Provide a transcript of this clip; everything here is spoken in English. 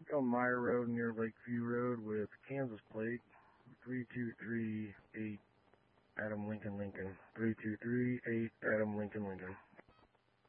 on Meyer Road near Lakeview Road with Kansas plate 3238 Adam Lincoln Lincoln. 3238 Adam Lincoln Lincoln.